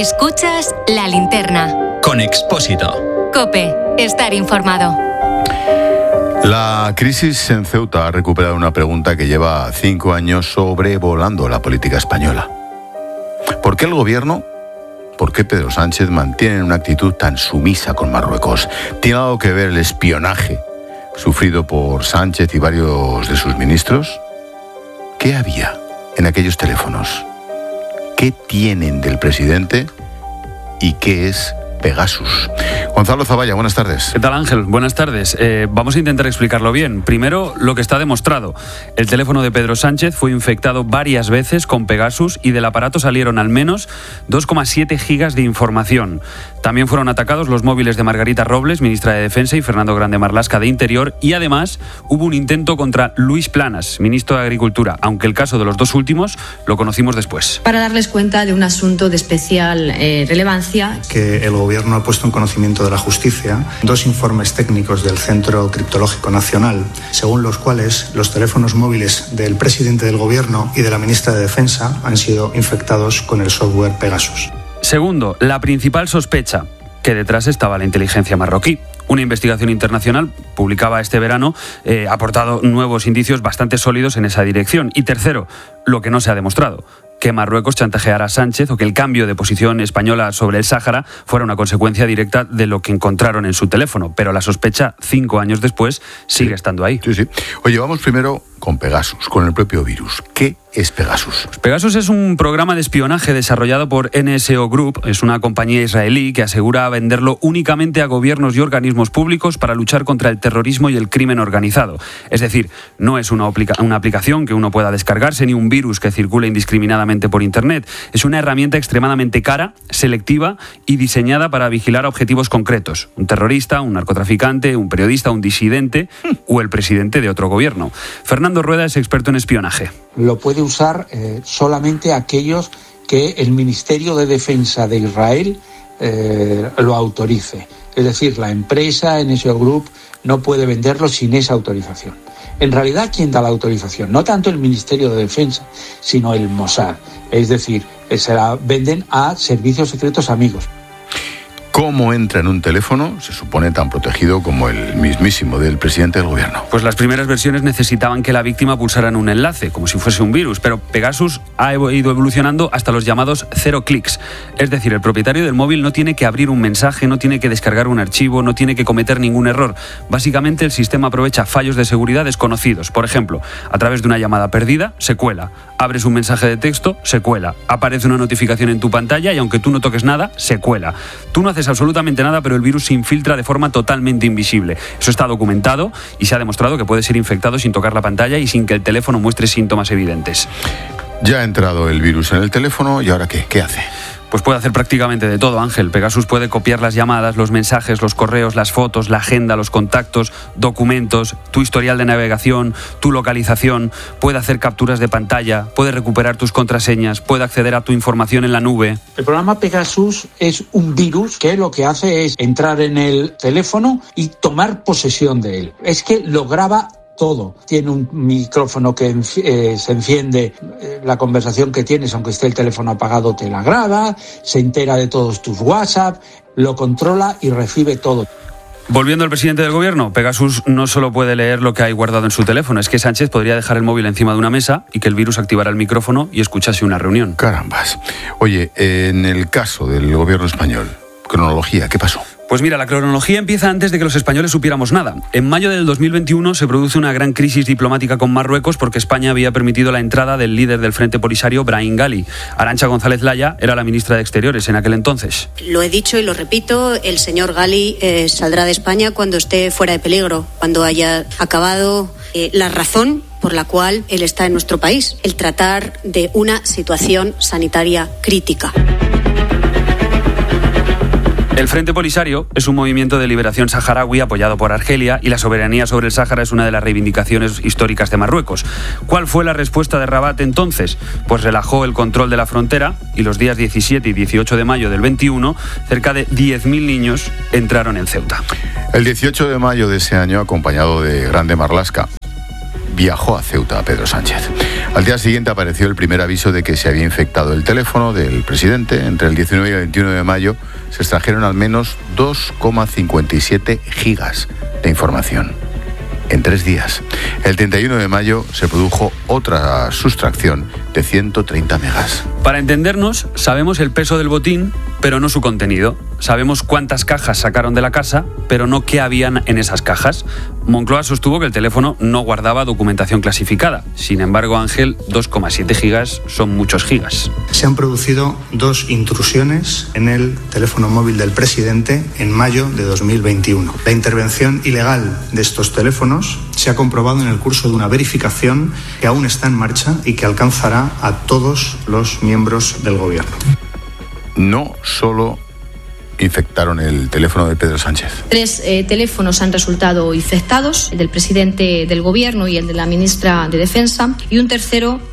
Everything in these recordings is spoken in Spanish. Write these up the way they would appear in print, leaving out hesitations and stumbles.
Escuchas La Linterna. Con Expósito. COPE. Estar informado. La crisis en Ceuta ha recuperado una pregunta que lleva 5 años sobrevolando la política española. ¿Por qué el gobierno, por qué Pedro Sánchez mantiene una actitud tan sumisa con Marruecos? ¿Tiene algo que ver el espionaje sufrido por Sánchez y varios de sus ministros? ¿Qué había en aquellos teléfonos? ¿Qué tienen del presidente y qué es Pegasus? Gonzalo Zavalla, buenas tardes. ¿Qué tal, Ángel? Buenas tardes. Vamos a intentar explicarlo bien. Primero, lo que está demostrado. El teléfono de Pedro Sánchez fue infectado varias veces con Pegasus y del aparato salieron al menos 2,7 gigas de información. También fueron atacados los móviles de Margarita Robles, ministra de Defensa, y Fernando Grande Marlaska, de Interior, y además hubo un intento contra Luis Planas, ministro de Agricultura, aunque el caso de los dos últimos lo conocimos después. Para darles cuenta de un asunto de especial relevancia. Que el gobierno ha puesto en conocimiento de la justicia 2 informes técnicos del Centro Criptológico Nacional, según los cuales los teléfonos móviles del presidente del gobierno y de la ministra de Defensa han sido infectados con el software Pegasus. Segundo, la principal sospecha, que detrás estaba la inteligencia marroquí. Una investigación internacional, publicada este verano, ha aportado nuevos indicios bastante sólidos en esa dirección. Y tercero, lo que no se ha demostrado, que Marruecos chantajeara a Sánchez o que el cambio de posición española sobre el Sáhara fuera una consecuencia directa de lo que encontraron en su teléfono. Pero la sospecha, 5 años después, sigue estando ahí. Sí. Oye, vamos primero con Pegasus, con el propio virus. ¿Qué es Pegasus? Pues Pegasus es un programa de espionaje desarrollado por NSO Group. Es una compañía israelí que asegura venderlo únicamente a gobiernos y organismos públicos para luchar contra el terrorismo y el crimen organizado. Es decir, no es una aplicación que uno pueda descargarse ni un virus que circule indiscriminadamente por Internet. Es una herramienta extremadamente cara, selectiva y diseñada para vigilar a objetivos concretos. Un terrorista, un narcotraficante, un periodista, un disidente o el presidente de otro gobierno. Fernando Rueda es experto en espionaje. Lo puede usar solamente aquellos que el Ministerio de Defensa de Israel lo autorice. Es decir, la empresa NSO Group no puede venderlo sin esa autorización. En realidad, ¿quién da la autorización? No tanto el Ministerio de Defensa, sino el Mossad. Es decir, se la venden a servicios secretos amigos. ¿Cómo entra en un teléfono, se supone tan protegido como el mismísimo del presidente del gobierno? Pues las primeras versiones necesitaban que la víctima pulsara en un enlace, como si fuese un virus, pero Pegasus ha ido evolucionando hasta los llamados 0 clics. Es decir, el propietario del móvil no tiene que abrir un mensaje, no tiene que descargar un archivo, no tiene que cometer ningún error. Básicamente, el sistema aprovecha fallos de seguridad desconocidos. Por ejemplo, a través de una llamada perdida, se cuela. Abres un mensaje de texto, se cuela. Aparece una notificación en tu pantalla y aunque tú no toques nada, se cuela. Tú no haces absolutamente nada, pero el virus se infiltra de forma totalmente invisible. Eso está documentado y se ha demostrado que puede ser infectado sin tocar la pantalla y sin que el teléfono muestre síntomas evidentes. Ya ha entrado el virus en el teléfono, ¿y ahora qué? ¿Qué hace? Pues puede hacer prácticamente de todo, Ángel. Pegasus puede copiar las llamadas, los mensajes, los correos, las fotos, la agenda, los contactos, documentos, tu historial de navegación, tu localización, puede hacer capturas de pantalla, puede recuperar tus contraseñas, puede acceder a tu información en la nube. El programa Pegasus es un virus que lo que hace es entrar en el teléfono y tomar posesión de él. Es que lo graba todo. Tiene un micrófono que se enciende, la conversación que tienes, aunque esté el teléfono apagado, te la graba, se entera de todos tus WhatsApp, lo controla y recibe todo. Volviendo al presidente del gobierno, Pegasus no solo puede leer lo que hay guardado en su teléfono, es que Sánchez podría dejar el móvil encima de una mesa y que el virus activara el micrófono y escuchase una reunión. Carambas. Oye, en el caso del gobierno español, cronología, ¿qué pasó? Pues mira, la cronología empieza antes de que los españoles supiéramos nada. En mayo del 2021 se produce una gran crisis diplomática con Marruecos porque España había permitido la entrada del líder del Frente Polisario, Brahim Ghali. Arantxa González Laya era la ministra de Exteriores en aquel entonces. Lo he dicho y lo repito, el señor Ghali saldrá de España cuando esté fuera de peligro, cuando haya acabado la razón por la cual él está en nuestro país, el tratar de una situación sanitaria crítica. El Frente Polisario es un movimiento de liberación saharaui apoyado por Argelia y la soberanía sobre el Sáhara es una de las reivindicaciones históricas de Marruecos. ¿Cuál fue la respuesta de Rabat entonces? Pues relajó el control de la frontera y los días 17 y 18 de mayo del 21, cerca de 10.000 niños entraron en Ceuta. El 18 de mayo de ese año, acompañado de Grande Marlaska, viajó a Ceuta Pedro Sánchez. Al día siguiente apareció el primer aviso de que se había infectado el teléfono del presidente. Entre el 19 y el 21 de mayo se extrajeron al menos 2,57 gigas de información. En 3 días. El 31 de mayo se produjo otra sustracción de 130 megas. Para entendernos, sabemos el peso del botín, pero no su contenido. Sabemos cuántas cajas sacaron de la casa, pero no qué habían en esas cajas. Moncloa sostuvo que el teléfono no guardaba documentación clasificada. Sin embargo, Ángel, 2,7 gigas son muchos gigas. Se han producido 2 intrusiones en el teléfono móvil del presidente en mayo de 2021. La intervención ilegal de estos teléfonos se ha comprobado en el curso de una verificación que aún está en marcha y que alcanzará a todos los miembros del gobierno. No solo infectaron el teléfono de Pedro Sánchez. 3 teléfonos han resultado infectados, el del presidente del gobierno y el de la ministra de Defensa, y un tercero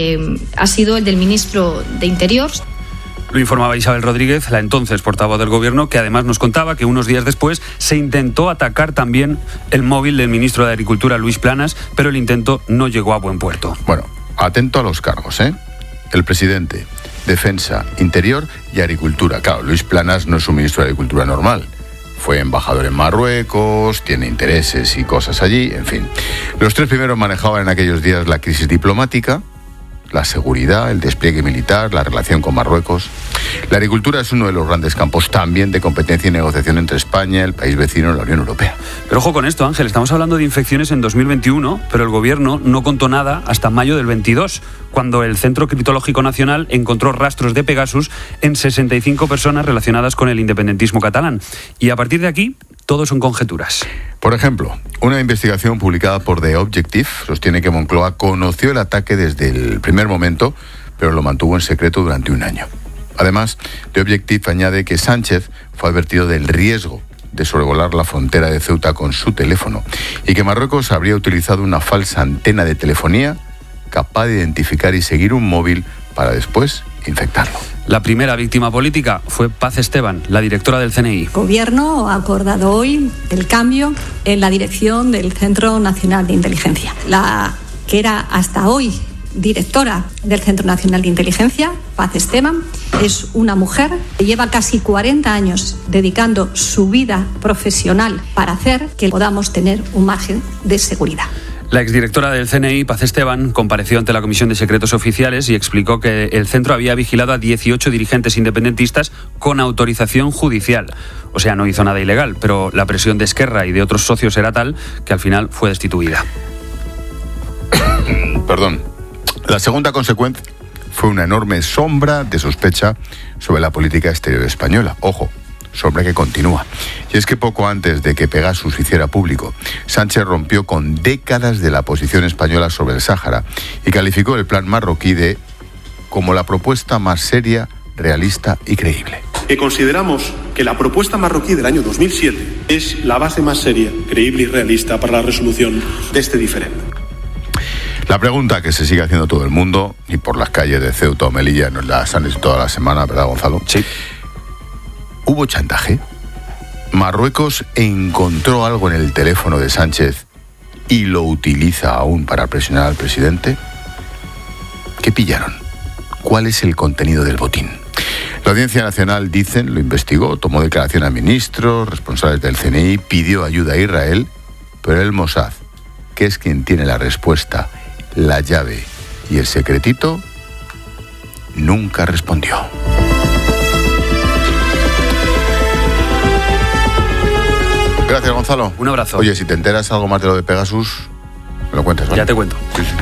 ha sido el del ministro de Interior. Lo informaba Isabel Rodríguez, la entonces portavoz del gobierno, que además nos contaba que unos días después se intentó atacar también el móvil del ministro de Agricultura, Luis Planas, pero el intento no llegó a buen puerto. Bueno, atento a los cargos, ¿eh? El presidente, Defensa, Interior y Agricultura. Claro, Luis Planas no es un ministro de Agricultura normal. Fue embajador en Marruecos, tiene intereses y cosas allí, en fin. Los 3 primeros manejaban en aquellos días la crisis diplomática, la seguridad, el despliegue militar, la relación con Marruecos. La agricultura es uno de los grandes campos también de competencia y negociación entre España, el país vecino y la Unión Europea. Pero ojo con esto, Ángel, estamos hablando de infecciones en 2021, pero el gobierno no contó nada hasta mayo del 22, cuando el Centro Criptológico Nacional encontró rastros de Pegasus en 65 personas relacionadas con el independentismo catalán. Y a partir de aquí, todo son conjeturas. Por ejemplo, una investigación publicada por The Objective sostiene que Moncloa conoció el ataque desde el primer momento, pero lo mantuvo en secreto durante 1 año. Además, The Objective añade que Sánchez fue advertido del riesgo de sobrevolar la frontera de Ceuta con su teléfono y que Marruecos habría utilizado una falsa antena de telefonía capaz de identificar y seguir un móvil para después infectarlo. La primera víctima política fue Paz Esteban, la directora del CNI. El Gobierno ha acordado hoy el cambio en la dirección del Centro Nacional de Inteligencia. La que era hasta hoy directora del Centro Nacional de Inteligencia, Paz Esteban, es una mujer que lleva casi 40 años dedicando su vida profesional para hacer que podamos tener un margen de seguridad. La exdirectora del CNI, Paz Esteban, compareció ante la Comisión de Secretos Oficiales y explicó que el centro había vigilado a 18 dirigentes independentistas con autorización judicial. O sea, no hizo nada ilegal, pero la presión de Esquerra y de otros socios era tal que al final fue destituida. Perdón. La segunda consecuencia fue una enorme sombra de sospecha sobre la política exterior española. Ojo, sombra que continúa. Y es que poco antes de que Pegasus hiciera público, Sánchez rompió con décadas de la posición española sobre el Sáhara y calificó el plan marroquí como la propuesta más seria, realista y creíble. Que consideramos que la propuesta marroquí del año 2007 es la base más seria, creíble y realista para la resolución de este diferendo. La pregunta que se sigue haciendo todo el mundo, y por las calles de Ceuta o Melilla nos las han hecho toda la semana, ¿verdad, Gonzalo? Sí. ¿Hubo chantaje? ¿Marruecos encontró algo en el teléfono de Sánchez y lo utiliza aún para presionar al presidente? ¿Qué pillaron? ¿Cuál es el contenido del botín? La Audiencia Nacional, dicen, lo investigó, tomó declaración a ministros, responsables del CNI, pidió ayuda a Israel, pero el Mossad, que es quien tiene la respuesta, la llave y el secretito, nunca respondió. Gracias, Gonzalo. Un abrazo. Oye, si te enteras algo más de lo de Pegasus, me lo cuentas, ¿vale? Ya te cuento. Sí, sí.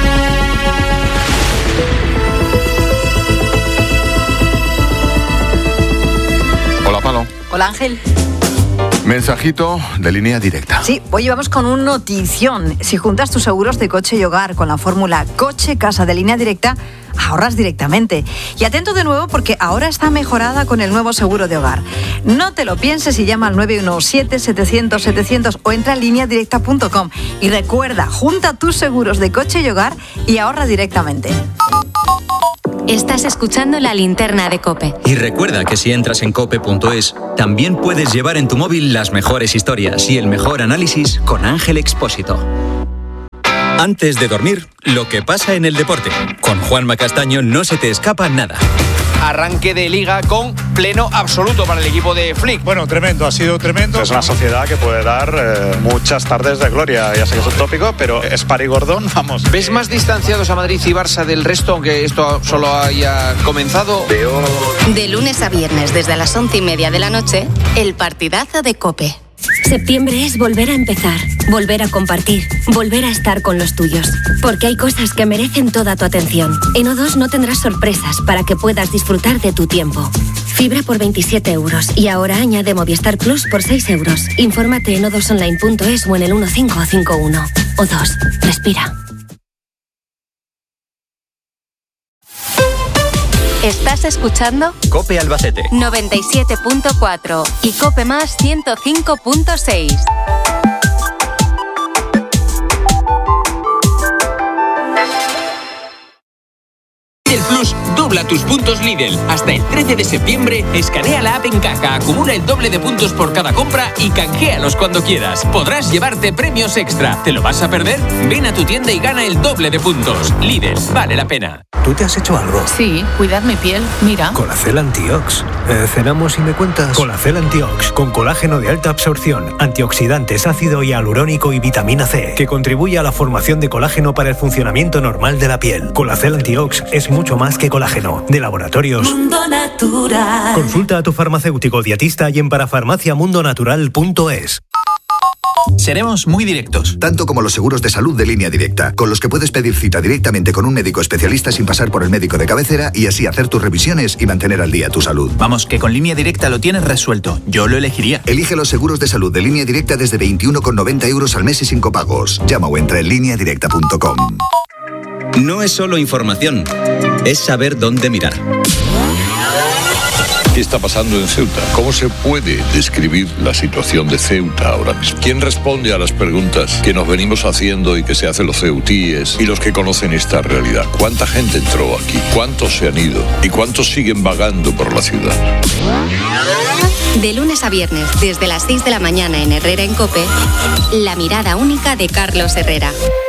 Hola, Palo. Hola, Ángel. Mensajito de Línea Directa. Sí, hoy vamos con un notición. Si juntas tus seguros de coche y hogar con la fórmula Coche-Casa de Línea Directa, ahorras directamente. Y atento de nuevo porque ahora está mejorada con el nuevo seguro de hogar. No te lo pienses y llama al 917-700-700 o entra en lineadirecta.com. Y recuerda, junta tus seguros de coche y hogar y ahorra directamente. Estás escuchando La Linterna de COPE. Y recuerda que si entras en cope.es, también puedes llevar en tu móvil las mejores historias y el mejor análisis con Ángel Expósito. Antes de dormir, lo que pasa en el deporte. Con Juanma Castaño no se te escapa nada. Arranque de liga con pleno absoluto para el equipo de Flick. Bueno, tremendo, ha sido tremendo. Es una sociedad que puede dar muchas tardes de gloria. Ya sé que es un tópico, pero es Parigordón, vamos. ¿Ves más distanciados a Madrid y Barça del resto, aunque esto solo haya comenzado? De lunes a viernes, desde las 11:30 de la noche, el partidazo de COPE. Septiembre es volver a empezar, volver a compartir, volver a estar con los tuyos. Porque hay cosas que merecen toda tu atención. En O2 no tendrás sorpresas para que puedas disfrutar de tu tiempo. Fibra por 27 euros y ahora añade Movistar Plus por 6 euros. Infórmate en o2online.es o en el 1551. O2, respira. ¿Estás escuchando? COPE Albacete 97.4 y COPE Más 105.6. Lidl Plus dobla tus puntos Lidl. Hasta el 13 de septiembre, escanea la app en caja, acumula el doble de puntos por cada compra y canjealos cuando quieras. Podrás llevarte premios extra. ¿Te lo vas a perder? Ven a tu tienda y gana el doble de puntos. Lidl, vale la pena. ¿Tú te has hecho algo? Sí, cuidar mi piel, mira. Colacel Antiox. ¿Cenamos y me cuentas? Colacel Antiox, con colágeno de alta absorción, antioxidantes, ácido hialurónico y vitamina C, que contribuye a la formación de colágeno para el funcionamiento normal de la piel. Colacel Antiox es mucho más que colágeno. De Laboratorios Mundo Natural. Consulta a tu farmacéutico dietista y en parafarmaciamundonatural.es. Seremos muy directos. Tanto como los seguros de salud de Línea Directa, con los que puedes pedir cita directamente con un médico especialista sin pasar por el médico de cabecera y así hacer tus revisiones y mantener al día tu salud. Vamos, que con Línea Directa lo tienes resuelto. Yo lo elegiría. Elige los seguros de salud de Línea Directa desde 21,90 euros al mes y sin copagos. Llama o entra en lineadirecta.com. No es solo información, es saber dónde mirar. ¿Qué está pasando en Ceuta? ¿Cómo se puede describir la situación de Ceuta ahora mismo? ¿Quién responde a las preguntas que nos venimos haciendo y que se hacen los ceutíes y los que conocen esta realidad? ¿Cuánta gente entró aquí? ¿Cuántos se han ido? ¿Y cuántos siguen vagando por la ciudad? De lunes a viernes, desde las 6 de la mañana en Herrera en COPE, la mirada única de Carlos Herrera.